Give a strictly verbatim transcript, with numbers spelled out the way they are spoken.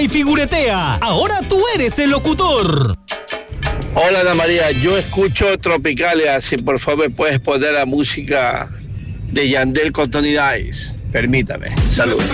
y figuretea. Ahora tú eres el locutor. Hola Ana María, yo escucho Tropicalia, si por favor me puedes poner la música de Yandel con Tony Dice. Permítame, saludos.